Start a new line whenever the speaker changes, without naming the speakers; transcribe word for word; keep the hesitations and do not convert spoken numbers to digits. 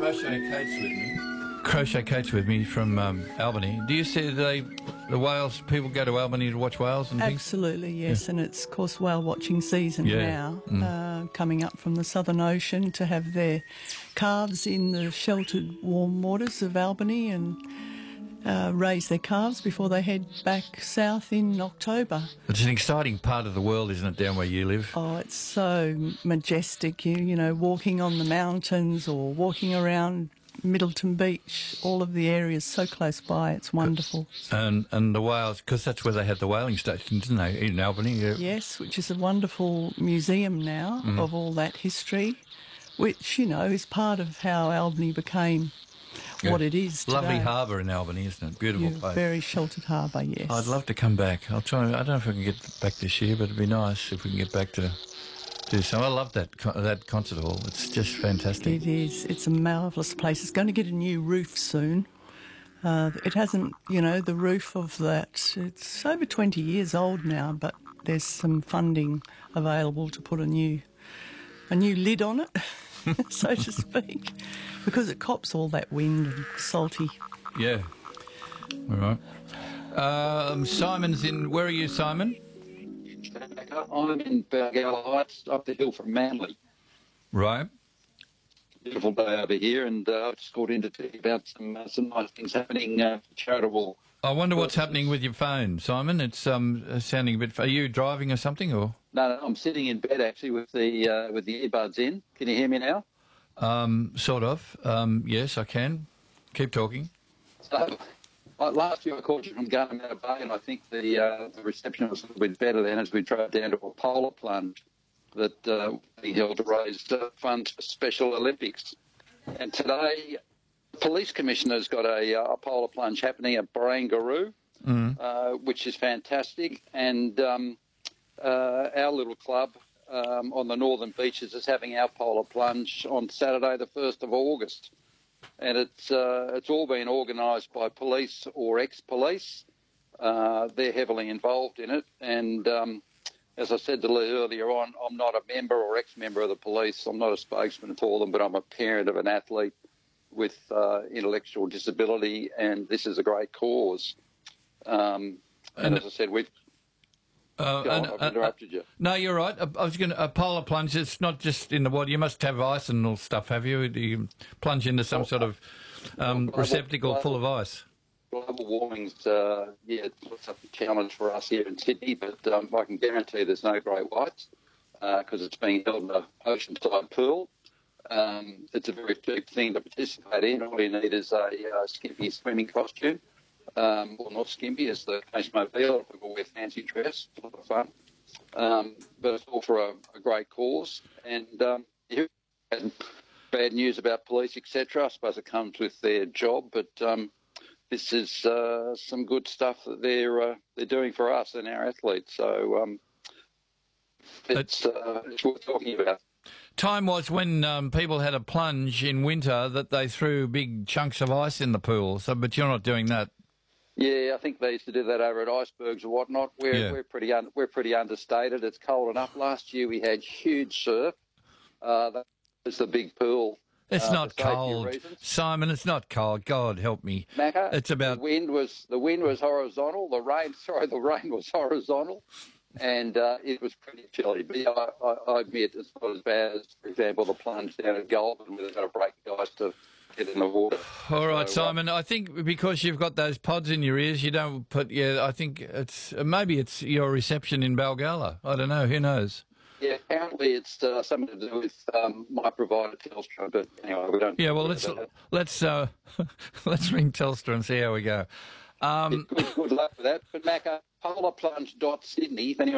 Crochet Kate's with me. Crochet Kate's with me from um, Albany. Do you see they, the whales, people go to Albany to watch whales and things?
Absolutely, yes. Yeah. And it's, of course, whale watching season
yeah.
now,
mm.
uh, coming up from the Southern Ocean to have their calves in the sheltered warm waters of Albany and uh, raise their calves before they head back south in October.
It's an exciting part of the world, isn't it, down where you live?
Oh, it's so majestic, you, you know, walking on the mountains or walking around Middleton Beach, all of the areas so close by, it's wonderful.
And and the whales, because that's where they had the whaling station, didn't they, in Albany? Yeah.
Yes, which is a wonderful museum now mm. of all that history, which, you know, is part of how Albany became yeah. what it is today.
Lovely harbour in Albany, isn't it? Beautiful
yeah,
place.
Very sheltered harbour, yes.
I'd love to come back. I'll try. I don't know if I can get back this year, but it'd be nice if we can get back to do so. I love that that concert hall. It's just fantastic.
It is. It's a marvellous place. It's going to get a new roof soon. Uh, it hasn't, you know, the roof of that. It's over twenty years old now, but there's some funding available to put a new a new lid on it, so to speak, because it cops all that wind and salty.
Yeah. All right. Um, Simon's in. Where are you, Simon?
I'm in Balgowlah Heights, up the hill from Manly.
Right.
Beautiful day over here, and uh, I've just called in to tell you about some uh, some nice things happening, uh, charitable.
I wonder what's happening with your phone, Simon. It's um sounding a bit. Are you driving or something, or?
No, no, I'm sitting in bed actually with the uh, with the earbuds in. Can you hear me now?
Um, sort of. Um, yes, I can. Keep talking.
So. Uh, last year I called you from Gunnedah Bay, and I think the, uh, the reception was a little bit better then as we drove down to a polar plunge that uh, we held to raise uh, funds for Special Olympics. And today, the Police Commissioner's got a, uh, a polar plunge happening at Barangaroo, mm. uh, which is fantastic. And um, uh, our little club um, on the northern beaches is having our polar plunge on Saturday, the first of August. And it's uh, it's all been organised by police or ex-police. Uh, they're heavily involved in it. And um, as I said to Lee earlier on, I'm not a member or ex-member of the police. I'm not a spokesman for them, but I'm a parent of an athlete with uh, intellectual disability, and this is a great cause. Um, and, and as I said, we've...
Uh,
Go on,
and,
I've interrupted
uh,
you.
No, you're right. I, I was going to a polar plunge. It's not just in the water. You must have ice and all stuff, have you? Do you plunge into some sort of um, global, receptacle global, full of ice?
Global warming's uh, yeah, it's a challenge for us here in Sydney, but um, I can guarantee there's no great whites because uh, it's being held in an oceanside pool. Um, it's a very cheap thing to participate in. All you need is a uh, skimpy swimming costume. Um, well, not skimpy, as the case may be. A lot of people wear fancy dress. It's a lot of fun. Um, but it's all for a, a great cause. And um, you had bad news about police, et cetera. I suppose it comes with their job, but um, this is uh, some good stuff that they're uh, they're doing for us and our athletes. So um, it's, uh, it's worth talking about.
Time was when um, people had a plunge in winter that they threw big chunks of ice in the pool. So, but you're not doing that.
Yeah, I think they used to do that over at icebergs or whatnot. We're
yeah.
we're pretty un, we're pretty understated. It's cold enough. Last year we had huge surf. Uh, that was the big pool.
It's
uh,
not cold, Simon. It's not cold. God help me.
Macca,
it's about
the wind was the wind was horizontal. The rain, sorry, the rain was horizontal, and uh, it was pretty chilly. But yeah, I, I, I admit it's not as bad as, for example, the plunge down at Goulburn where they've got to break the ice to get in the water.
All right,
so,
Simon. Uh, I think because you've got those pods in your ears, you don't put. Yeah, I think it's maybe it's your reception in Balgowlah. I don't know. Who knows?
Yeah, apparently it's uh, something to do with um, my provider Telstra. But anyway, we don't.
Yeah, well, let's let's uh, let's ring Telstra and see how we go. Um,
yeah, good, good luck with that. But Macca, polarplunge dot Sydney. If anyone